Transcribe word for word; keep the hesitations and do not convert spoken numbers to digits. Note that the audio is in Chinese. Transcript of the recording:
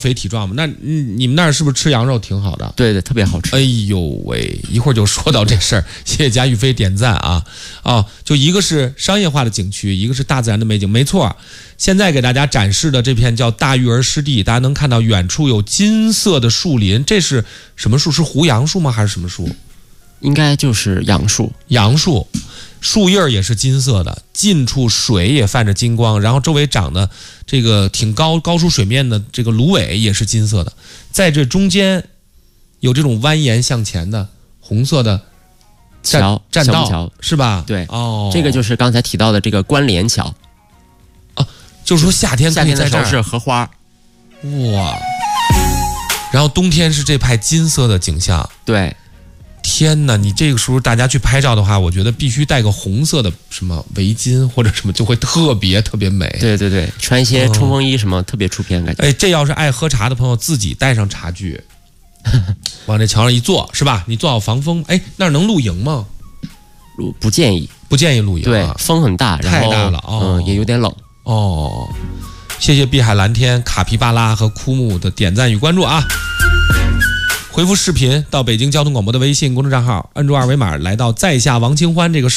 肥体壮嘛。那嗯，你们那儿是不是吃羊肉挺好的？ 对对，特别好吃。 哎呦喂，一会儿就说到这事儿，谢谢贾宇飞点赞啊啊！就一个是商业化的景区，一个是大自然的美景，没错。现在给大家展示的这片叫大育儿湿地，大家能看到远处有金色的树林，这是什么树？是胡杨树吗？还是什么树？ 应该就是杨树。 杨树。树叶也是金色的，近处水也泛着金光，然后周围长得这个挺高高出水面的这个芦苇也是金色的，在这中间有这种蜿蜒向前的红色的桥栈道桥是吧？ 对， 哦， 这个就是刚才提到的这个关联桥啊，就是说夏天可以在这儿， 夏天的时候是荷花， 哇，然后冬天是这派金色的景象， 对。 天哪！你这个时候大家去拍照的话，我觉得必须带个红色的什么围巾或者什么，就会特别特别美。 对对对，穿一些冲锋衣什么、哦、特别出片感觉。 哎，这要是爱喝茶的朋友，自己带上茶具，往这桥上一坐，是吧？你做好防风。哎，那儿能露营吗？ 露不建议， 不建议露营、啊。 对，风很大， 太大了，哦、 嗯，也有点冷。 哦，谢谢碧海蓝天、卡皮巴拉和枯木的点赞与关注啊！回复视频到北京交通广播的微信公众账号，摁住二维码来到在下王清欢这个